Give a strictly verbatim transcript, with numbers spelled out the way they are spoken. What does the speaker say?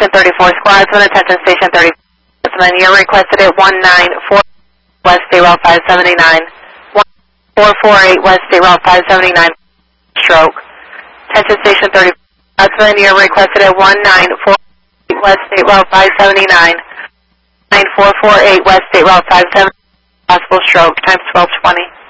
thirty-four, Squadron, attention Station thirty-four. Specimen, you're requested at one nine four West State Route five seventy-nine. one four four eight West State Route five seventy-nine. Stroke. Attention Station thirty-four. Specimen, you're requested at one nine four eight West State Route five seventy-nine. nine four four eight West State Route five seventy-nine. Possible stroke. Times twelve twenty.